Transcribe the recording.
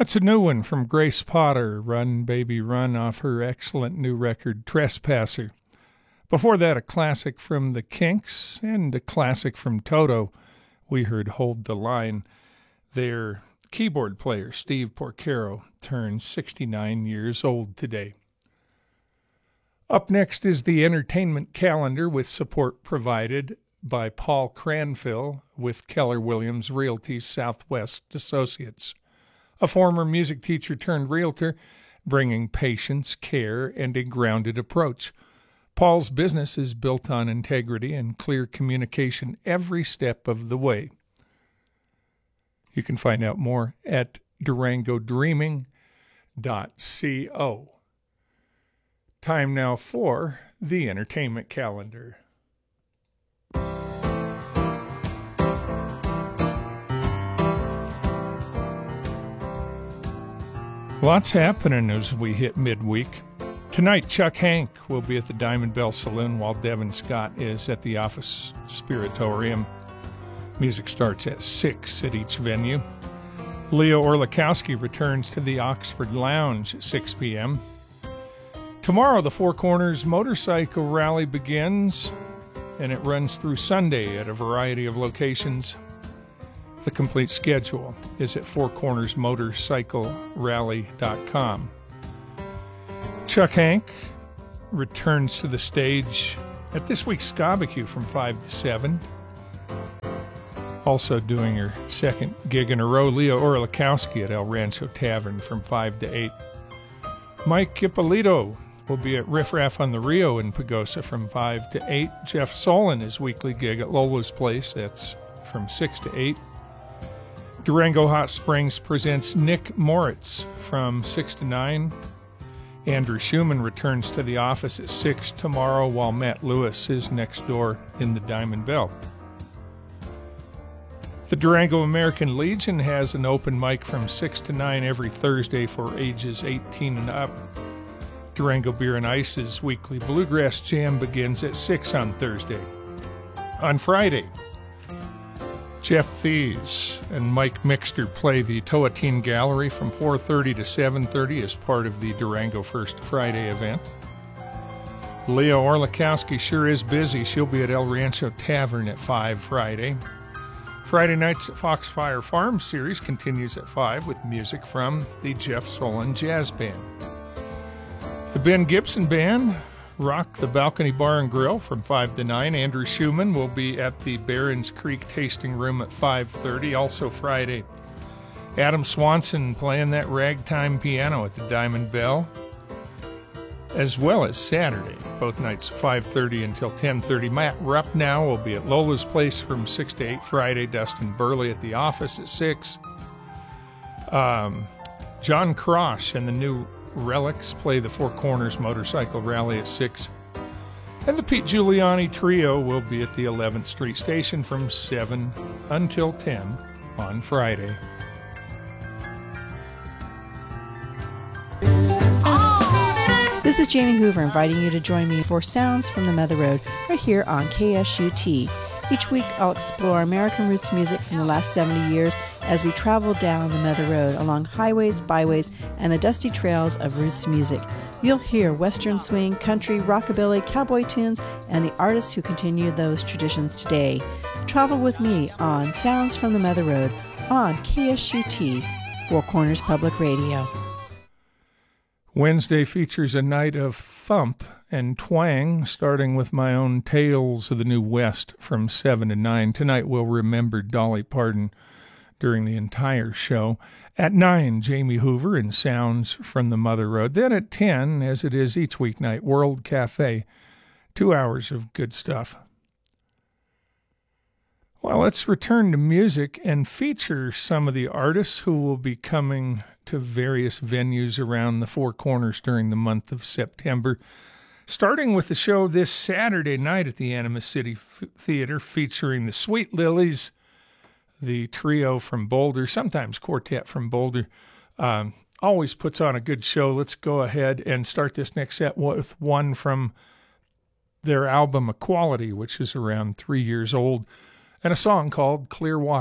That's a new one from Grace Potter, Run Baby Run, off her excellent new record, Trespasser. Before that, a classic from the Kinks and a classic from Toto. We heard Hold the Line. Their keyboard player, Steve Porcaro, turned 69 years old today. Up next is the entertainment calendar with support provided by Paul Cranfill with Keller Williams Realty Southwest Associates, a former music teacher turned realtor, bringing patience, care, and a grounded approach. Paul's business is built on integrity and clear communication every step of the way. You can find out more at durangodreaming.co. Time now for the entertainment calendar. Lots happening as we hit midweek. Tonight, Chuck Hank will be at the Diamond Bell Saloon while Devin Scott is at the Office Spiritorium. Music starts at 6 at each venue. Leo Orlikowski returns to the Oxford Lounge at 6 p.m. Tomorrow, the Four Corners Motorcycle Rally begins, and it runs through Sunday at a variety of locations. The complete schedule is at fourcornersmotorcyclerally.com. Chuck Hank returns to the stage at this week's Ska-BQ from 5 to 7. Also doing her second gig in a row, Leo Orlikowski at El Rancho Tavern from 5 to 8. Mike Ippolito will be at Riff Raff on the Rio in Pagosa from 5 to 8. Jeff Solon, his weekly gig at Lola's Place, that's from 6 to 8. Durango Hot Springs presents Nick Moritz from 6 to 9. Andrew Schumann returns to the office at 6 tomorrow, while Matt Lewis is next door in the Diamond Bell. The Durango American Legion has an open mic from 6 to 9 every Thursday for ages 18 and up. Durango Beer and Ice's weekly Bluegrass Jam begins at 6 on Thursday. On Friday, Jeff Thies and Mike Mixter play the Toatin Gallery from 4:30 to 7:30 as part of the Durango First Friday event. Leo Orlikowski sure is busy. She'll be at El Rancho Tavern at 5 Friday. Friday nights at Foxfire Farm series continues at 5 with music from the Jeff Solon Jazz Band. The Ben Gibson Band rock the Balcony Bar and Grill from 5 to 9. Andrew Schumann will be at the Barons Creek Tasting Room at 5:30. Also Friday, Adam Swanson playing that ragtime piano at the Diamond Bell, as well as Saturday, both nights 5:30 until 10:30. Matt Rupp now will be at Lola's Place from 6 to 8 Friday. Dustin Burley at the office at 6. John Crosh and the New Relics play the Four Corners Motorcycle Rally at 6. And the Pete Giuliani Trio will be at the 11th Street Station from 7 until 10 on Friday. This is Jamie Hoover inviting you to join me for Sounds from the Mother Road right here on KSUT. Each week I'll explore American roots music from the last 70 years as we travel down the Mother Road along highways, byways, and the dusty trails of roots music. You'll hear Western swing, country, rockabilly, cowboy tunes, and the artists who continue those traditions today. Travel with me on Sounds from the Mother Road on KSUT, Four Corners Public Radio. Wednesday features a night of thump and twang, starting with my own Tales of the New West from 7 to 9. Tonight we'll remember Dolly Parton during the entire show. At 9, Jamie Hoover and Sounds from the Mother Road. Then at 10, as it is each weeknight, World Cafe. 2 hours of good stuff. Well, let's return to music and feature some of the artists who will be coming to various venues around the Four Corners during the month of September. Starting with the show this Saturday night at the Animas City Theater featuring the Sweet Lilies, the trio from Boulder, sometimes quartet from Boulder. Always puts on a good show. Let's go ahead and start this next set with one from their album Equality, which is around 3 years old, and a song called Clear Water.